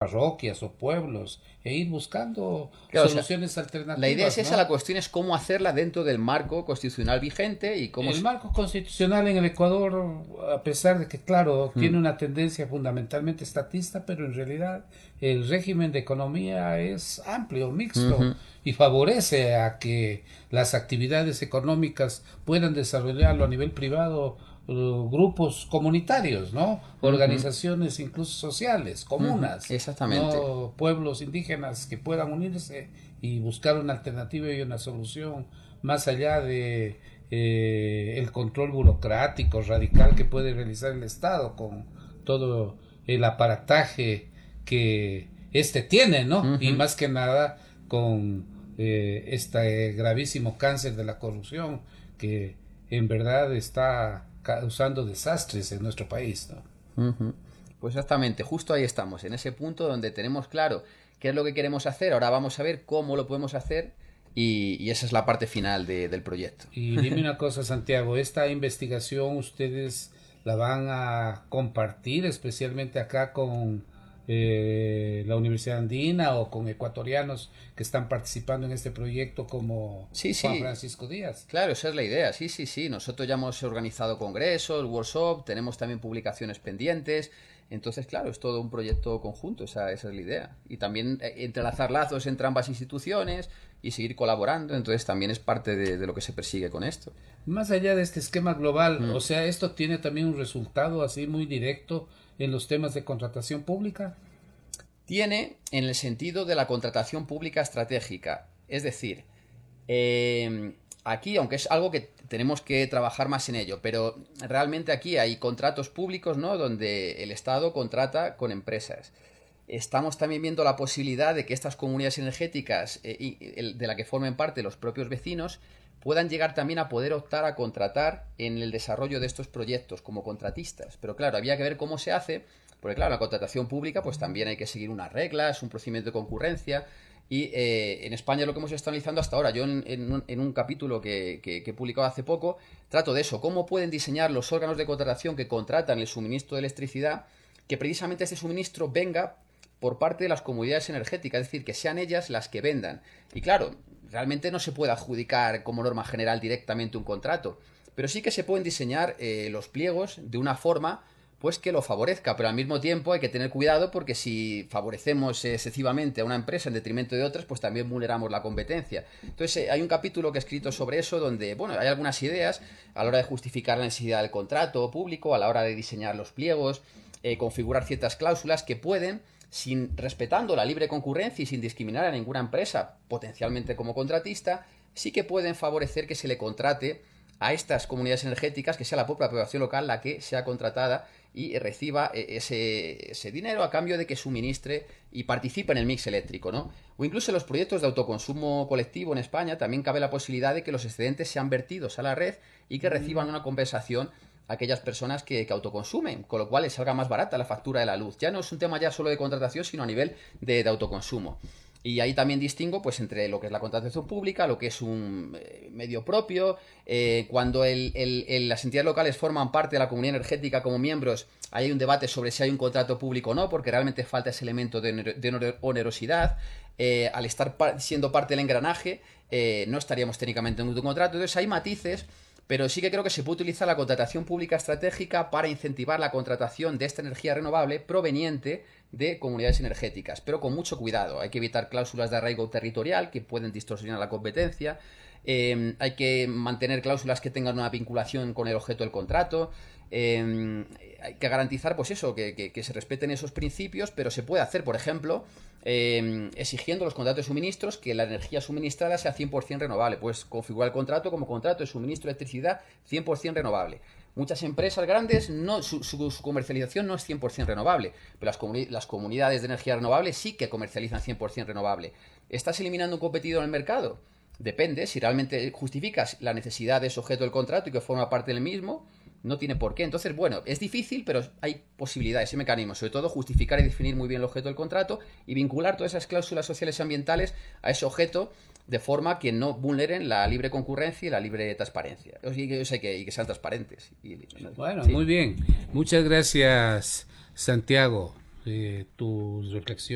parroquias o pueblos e ir buscando Claro, o sea, soluciones la idea alternativas, es esa, ¿no? la cuestión es cómo hacerla dentro del marco constitucional vigente y cómo... El marco constitucional en el Ecuador, a pesar de que, claro, tiene Mm, una tendencia fundamentalmente estatista, pero en realidad el régimen de economía es amplio, mixto, ujú, y favorece a que las actividades económicas puedan desarrollarlo a nivel privado, grupos comunitarios, ¿no? ujú, Organizaciones incluso sociales, ujú, comunas, exactamente. ¿no? Pueblos indígenas que puedan unirse y buscar una alternativa y una solución más allá de el control burocrático radical que puede realizar el Estado con todo el aparataje que este tiene, ¿no? Y Ujú. más que nada con este gravísimo cáncer de la corrupción que en verdad está causando desastres en nuestro país, ¿no? Ujú. Pues exactamente, justo ahí estamos, en ese punto donde tenemos claro qué es lo que queremos hacer, ahora vamos a ver cómo lo podemos hacer y esa es la parte final del proyecto. Y dime una cosa, Santiago, ¿esta investigación ustedes la van a compartir especialmente acá con la Universidad Andina o con ecuatorianos que están participando en este proyecto como Sí, Juan sí, Francisco Díaz? claro, esa es la idea, sí, sí, sí. Nosotros ya hemos organizado congresos, workshops, tenemos también publicaciones pendientes. Entonces, claro, es todo un proyecto conjunto, esa es la idea. Y también entrelazar lazos entre ambas instituciones y seguir colaborando. Entonces, también es parte de lo que se persigue con esto. Más allá de este esquema global, Mm. o sea, ¿esto tiene también un resultado así muy directo en los temas de contratación pública? Tiene en el sentido de la contratación pública estratégica. Es decir, eh, aquí, aunque es algo que tenemos que trabajar más en ello, pero realmente aquí hay contratos públicos, ¿no? Donde el Estado contrata con empresas. Estamos también viendo la posibilidad de que estas comunidades energéticas, de la que formen parte los propios vecinos, puedan llegar también a poder optar a contratar en el desarrollo de estos proyectos como contratistas. Pero claro, había que ver cómo se hace, porque claro, la contratación pública pues también hay que seguir unas reglas, un procedimiento de concurrencia, y en España lo que hemos estado analizando hasta ahora, yo en un capítulo que he publicado hace poco, trato de eso, cómo pueden diseñar los órganos de contratación que contratan el suministro de electricidad, que precisamente este suministro venga por parte de las comunidades energéticas, es decir, que sean ellas las que vendan. Y claro, realmente no se puede adjudicar como norma general directamente un contrato, pero sí que se pueden diseñar los pliegos de una forma pues que lo favorezca, pero al mismo tiempo hay que tener cuidado porque si favorecemos excesivamente a una empresa en detrimento de otras, pues también vulneramos la competencia. Entonces hay un capítulo que he escrito sobre eso donde, bueno, hay algunas ideas a la hora de justificar la necesidad del contrato público, a la hora de diseñar los pliegos, configurar ciertas cláusulas que pueden sin respetando la libre concurrencia y sin discriminar a ninguna empresa, potencialmente como contratista, sí que pueden favorecer que se le contrate a estas comunidades energéticas, que sea la propia población local la que sea contratada y reciba ese dinero a cambio de que suministre y participe en el mix eléctrico, ¿no? O incluso en los proyectos de autoconsumo colectivo en España también cabe la posibilidad de que los excedentes sean vertidos a la red y que reciban una compensación a aquellas personas que autoconsumen, con lo cual les salga más barata la factura de la luz. Ya no es un tema ya solo de contratación, sino a nivel de autoconsumo. Y ahí también distingo pues entre lo que es la contratación pública, lo que es un medio propio, cuando las entidades locales forman parte de la comunidad energética como miembros, hay un debate sobre si hay un contrato público o no, porque realmente falta ese elemento de onerosidad. Al estar siendo parte del engranaje, no estaríamos técnicamente en un contrato. Entonces hay matices, pero sí que creo que se puede utilizar la contratación pública estratégica para incentivar la contratación de esta energía renovable proveniente de comunidades energéticas, pero con mucho cuidado. Hay que evitar cláusulas de arraigo territorial que pueden distorsionar la competencia. Hay que mantener cláusulas que tengan una vinculación con el objeto del contrato. Hay que garantizar, pues eso, que se respeten esos principios, pero se puede hacer, por ejemplo, exigiendo los contratos de suministros que la energía suministrada sea 100% renovable. Pues configurar el contrato como contrato de suministro de electricidad 100% renovable. Muchas empresas grandes, no, su comercialización no es 100% renovable, pero las comunidades de energía renovable sí que comercializan 100% renovable. ¿Estás eliminando un competidor en el mercado? Depende, si realmente justificas la necesidad de ese objeto del contrato y que forma parte del mismo, no tiene por qué. Entonces, bueno, es difícil, pero hay posibilidades y mecanismos. Sobre todo, justificar y definir muy bien el objeto del contrato y vincular todas esas cláusulas sociales y ambientales a ese objeto de forma que no vulneren la libre concurrencia y la libre transparencia. Y que sean transparentes. Bueno, Sí. muy bien. Muchas gracias, Santiago. Tu reflexión.